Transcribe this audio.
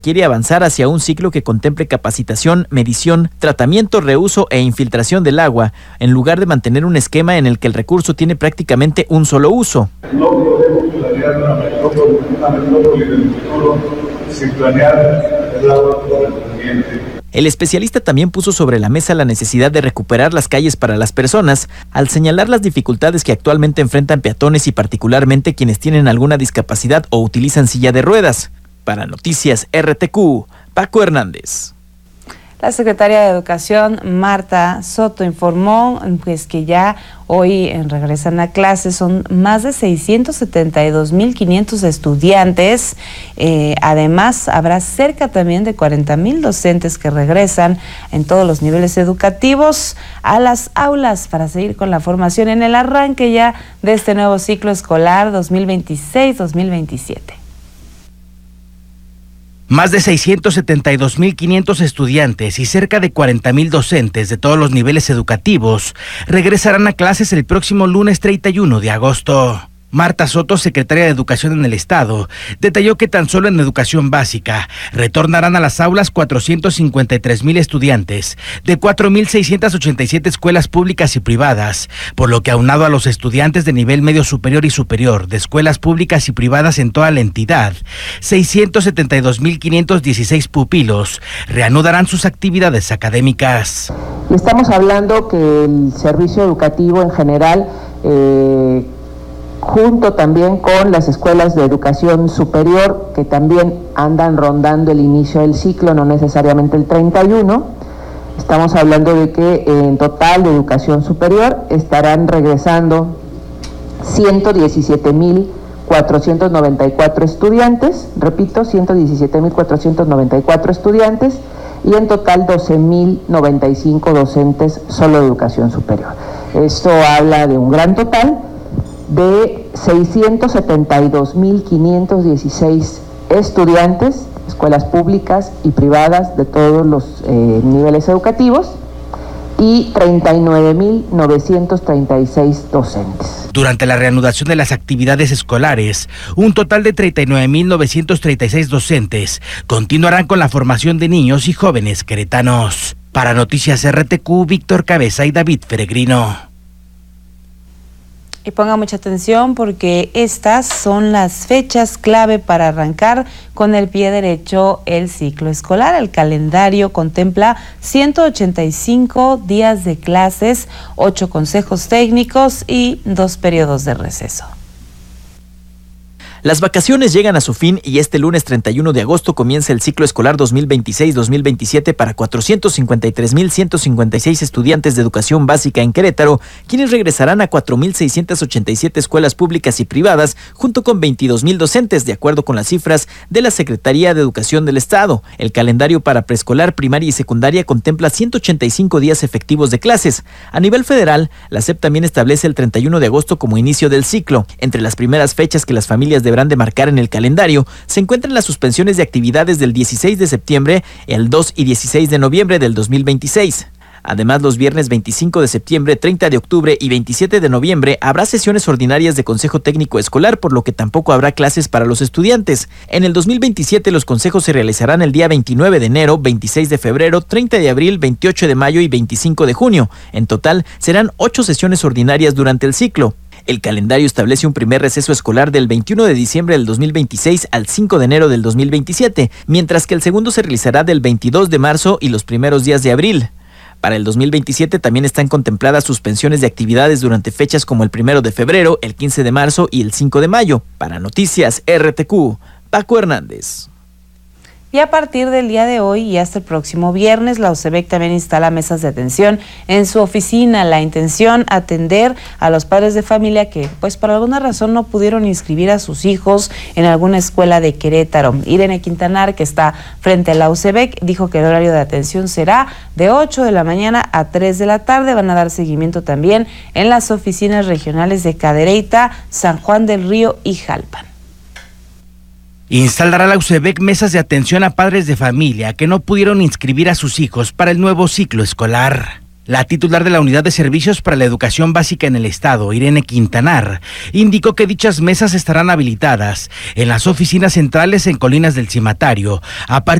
quiere avanzar hacia un ciclo que contemple capacitación, medición, tratamiento, reuso e infiltración del agua, en lugar de mantener un esquema en el que el recurso tiene prácticamente un solo uso. No podemos planear una metrópoli del futuro sin planear el agua correspondiente. El especialista también puso sobre la mesa la necesidad de recuperar las calles para las personas, al señalar las dificultades que actualmente enfrentan peatones y particularmente quienes tienen alguna discapacidad o utilizan silla de ruedas. Para Noticias RTQ, Paco Hernández. La secretaria de Educación, Marta Soto, informó pues, que ya hoy regresan a clases. Son más de 672.500 estudiantes. Además, habrá cerca también de 40.000 docentes que regresan en todos los niveles educativos a las aulas para seguir con la formación en el arranque ya de este nuevo ciclo escolar 2026-2027. Más de 672.500 estudiantes y cerca de 40.000 docentes de todos los niveles educativos regresarán a clases el próximo lunes 31 de agosto. Marta Soto, secretaria de Educación en el Estado, detalló que tan solo en educación básica retornarán a las aulas 453.000 estudiantes de 4.687 escuelas públicas y privadas, por lo que aunado a los estudiantes de nivel medio superior y superior de escuelas públicas y privadas en toda la entidad, 672.516 pupilos reanudarán sus actividades académicas. Estamos hablando que el servicio educativo en general, junto también con las escuelas de educación superior, que también andan rondando el inicio del ciclo, no necesariamente el 31, estamos hablando de que en total de educación superior estarán regresando 117.494 estudiantes, repito, 117.494 estudiantes, y en total 12.095 docentes solo de educación superior. Esto habla de un gran total de 672.516 estudiantes, escuelas públicas y privadas de todos los niveles educativos, y 39.936 docentes. Durante la reanudación de las actividades escolares, un total de 39.936 docentes continuarán con la formación de niños y jóvenes queretanos. Para Noticias RTQ, Víctor Cabeza y David Peregrino. Y ponga mucha atención porque estas son las fechas clave para arrancar con el pie derecho el ciclo escolar. El calendario contempla 185 días de clases, 8 consejos técnicos y 2 periodos de receso. Las vacaciones llegan a su fin y este lunes 31 de agosto comienza el ciclo escolar 2026-2027 para 453.156 estudiantes de educación básica en Querétaro, quienes regresarán a 4.687 escuelas públicas y privadas, junto con 22.000 docentes, de acuerdo con las cifras de la Secretaría de Educación del Estado. El calendario para preescolar, primaria y secundaria contempla 185 días efectivos de clases. A nivel federal, la SEP también establece el 31 de agosto como inicio del ciclo. Entre las primeras fechas que las familias deberán de marcar en el calendario se encuentran las suspensiones de actividades del 16 de septiembre, el 2 y 16 de noviembre del 2026. Además, los viernes 25 de septiembre, 30 de octubre y 27 de noviembre habrá sesiones ordinarias de Consejo Técnico Escolar, por lo que tampoco habrá clases para los estudiantes. En el 2027 los consejos se realizarán el día 29 de enero, 26 de febrero, 30 de abril, 28 de mayo y 25 de junio. En total serán 8 sesiones ordinarias durante el ciclo. El calendario establece un primer receso escolar del 21 de diciembre del 2026 al 5 de enero del 2027, mientras que el segundo se realizará del 22 de marzo y los primeros días de abril. Para el 2027 también están contempladas suspensiones de actividades durante fechas como el 1 de febrero, el 15 de marzo y el 5 de mayo. Para Noticias RTQ, Paco Hernández. Y a partir del día de hoy y hasta el próximo viernes, la UCEBEC también instala mesas de atención en su oficina. La intención, atender a los padres de familia que, pues por alguna razón, no pudieron inscribir a sus hijos en alguna escuela de Querétaro. Irene Quintanar, que está frente a la UCEBEC, dijo que el horario de atención será de 8 de la mañana a 3 de la tarde. Van a dar seguimiento también en las oficinas regionales de Cadereyta, San Juan del Río y Jalpan. Instalará la UCEBEC mesas de atención a padres de familia que no pudieron inscribir a sus hijos para el nuevo ciclo escolar. La titular de la Unidad de Servicios para la Educación Básica en el Estado, Irene Quintanar, indicó que dichas mesas estarán habilitadas en las oficinas centrales en Colinas del Cimatario a partir